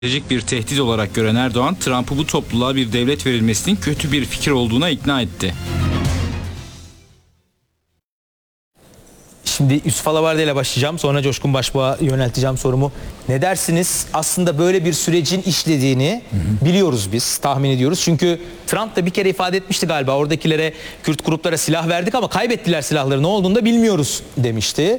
bir tehdit olarak gören Erdoğan, Trump'ı bu topluluğa bir devlet verilmesinin kötü bir fikir olduğuna ikna etti. Şimdi Yusuf Alavarde ile başlayacağım. Sonra Coşkun Başbuğ'a yönelteceğim sorumu. Ne dersiniz? Aslında böyle bir sürecin işlediğini biliyoruz biz, tahmin ediyoruz. Çünkü Trump da bir kere ifade etmişti galiba. Oradakilere, Kürt gruplara silah verdik ama kaybettiler silahları. Ne olduğunu da bilmiyoruz demişti.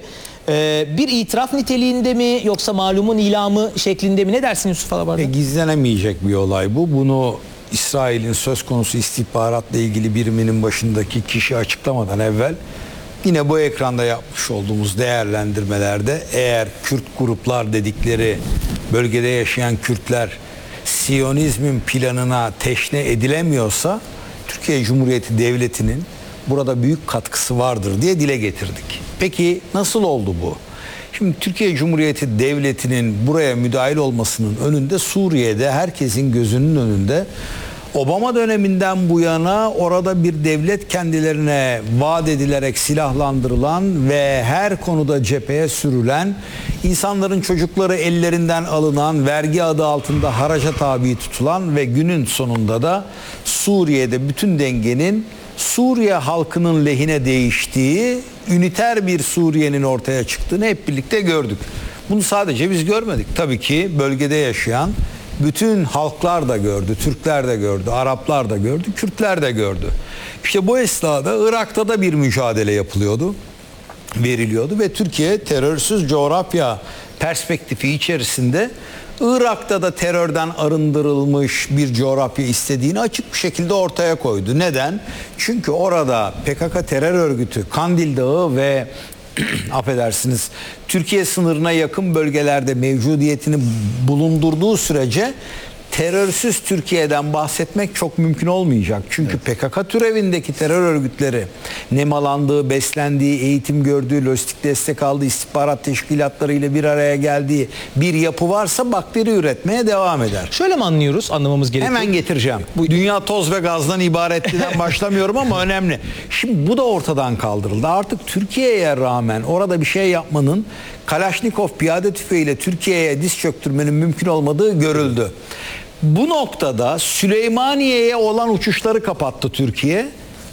Bir itiraf niteliğinde mi yoksa malumun ilamı şeklinde mi? Ne dersin Yusuf Alavarde? Gizlenemeyecek bir olay bu. Bunu İsrail'in söz konusu istihbaratla ilgili biriminin başındaki kişi açıklamadan evvel yine bu ekranda yapmış olduğumuz değerlendirmelerde eğer Kürt gruplar dedikleri bölgede yaşayan Kürtler Siyonizmin planına teşne edilemiyorsa Türkiye Cumhuriyeti Devleti'nin burada büyük katkısı vardır diye dile getirdik. Peki nasıl oldu bu? Şimdi Türkiye Cumhuriyeti Devleti'nin buraya müdahil olmasının önünde Suriye'de herkesin gözünün önünde Obama döneminden bu yana orada bir devlet kendilerine vaat edilerek silahlandırılan ve her konuda cepheye sürülen, insanların çocukları ellerinden alınan, vergi adı altında haraca tabi tutulan ve günün sonunda da Suriye'de bütün dengenin Suriye halkının lehine değiştiği, üniter bir Suriye'nin ortaya çıktığını hep birlikte gördük. Bunu sadece biz görmedik. Tabii ki bölgede yaşayan bütün halklar da gördü, Türkler de gördü, Araplar da gördü, Kürtler de gördü. İşte bu esnada Irak'ta da bir mücadele yapılıyordu, veriliyordu ve Türkiye terörsüz coğrafya perspektifi içerisinde Irak'ta da terörden arındırılmış bir coğrafya istediğini açık bir şekilde ortaya koydu. Neden? Çünkü orada PKK terör örgütü Kandil Dağı ve affedersiniz Türkiye sınırına yakın bölgelerde mevcudiyetini bulundurduğu sürece terörsüz Türkiye'den bahsetmek çok mümkün olmayacak. Çünkü PKK türevindeki terör örgütleri nemalandığı, beslendiği, eğitim gördüğü, lojistik destek aldığı, istihbarat teşkilatlarıyla bir araya geldiği bir yapı varsa bakteri üretmeye devam eder. Şöyle mi anlıyoruz? Anlamamız gerekiyor. Hemen getireceğim. Bu dünya toz ve gazdan ibaretliğinden başlamıyorum ama önemli. Şimdi bu da ortadan kaldırıldı. Artık Türkiye'ye rağmen orada bir şey yapmanın Kalaşnikov piyade tüfeğiyle Türkiye'ye diz çöktürmenin mümkün olmadığı görüldü. Bu noktada Süleymaniye'ye olan uçuşları kapattı Türkiye.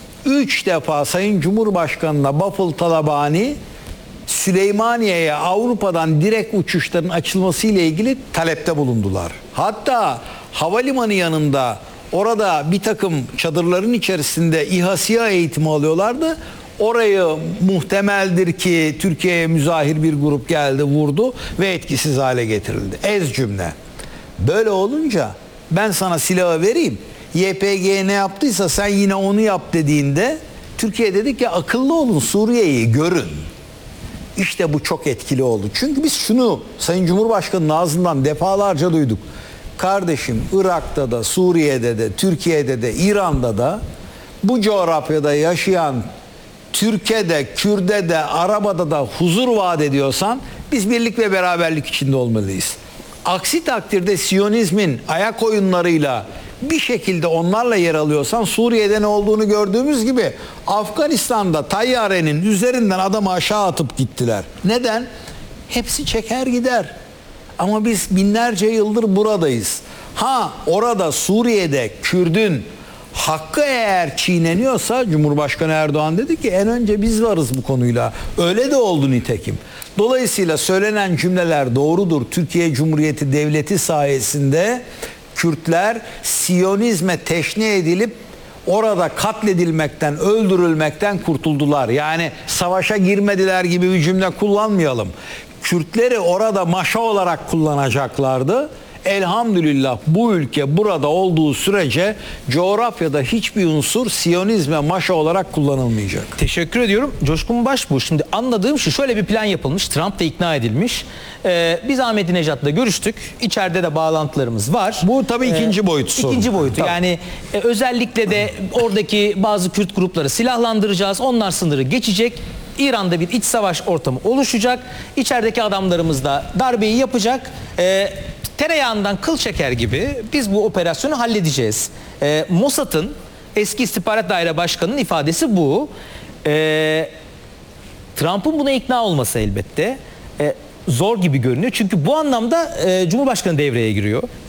3 defa Sayın Cumhurbaşkanı'na Bafıl Talabani Süleymaniye'ye Avrupa'dan direkt uçuşların açılması ile ilgili talepte bulundular. Hatta havalimanı yanında orada bir takım çadırların içerisinde İHA SİHA eğitimi alıyorlardı. Orayı muhtemeldir ki Türkiye'ye müzahir bir grup geldi, vurdu ve etkisiz hale getirildi. Ez cümle. Böyle olunca ben sana silahı vereyim, YPG ne yaptıysa sen yine onu yap dediğinde Türkiye dedi ki akıllı olun, Suriye'yi görün. İşte bu çok etkili oldu. Çünkü biz şunu Sayın Cumhurbaşkanı'nın ağzından defalarca duyduk. Kardeşim Irak'ta da, Suriye'de de, Türkiye'de de, İran'da da bu coğrafyada yaşayan Türkiye'de de, Kürt'e de, Arap'ta da huzur vaat ediyorsan biz birlik ve beraberlik içinde olmalıyız. Aksi takdirde Siyonizmin ayak oyunlarıyla bir şekilde onlarla yer alıyorsan Suriye'de ne olduğunu gördüğümüz gibi Afganistan'da tayyarenin üzerinden adamı aşağı atıp gittiler. Neden? Hepsi çeker gider. Ama biz binlerce yıldır buradayız. Ha orada Suriye'de Kürt'ün hakkı eğer çiğneniyorsa Cumhurbaşkanı Erdoğan dedi ki en önce biz varız bu konuyla. Öyle de oldu nitekim. Dolayısıyla söylenen cümleler doğrudur. Türkiye Cumhuriyeti Devleti sayesinde Kürtler Siyonizme teşne edilip orada katledilmekten, öldürülmekten kurtuldular. Yani savaşa girmediler gibi bir cümle kullanmayalım. Kürtleri orada maşa olarak kullanacaklardı. Elhamdülillah bu ülke burada olduğu sürece coğrafyada hiçbir unsur Siyonizme maşa olarak kullanılmayacak. Teşekkür ediyorum. Coşkun Başbuğ, şimdi anladığım şu, şöyle bir plan yapılmış. Trump da ikna edilmiş. Biz Ahmadinejad'la görüştük. İçeride de bağlantılarımız var. Bu tabii ikinci boyutu sorun. İkinci boyutu. Tabii. Yani özellikle de oradaki bazı Kürt grupları silahlandıracağız. Onlar sınırı geçecek. İran'da bir iç savaş ortamı oluşacak. İçerideki adamlarımız da darbeyi yapacak. Tereyağından kıl çeker gibi biz bu operasyonu halledeceğiz. Mossad'ın eski istihbarat daire başkanının ifadesi bu. Trump'ın buna ikna olması elbette. zor gibi görünüyor. Çünkü bu anlamda Cumhurbaşkanı devreye giriyor.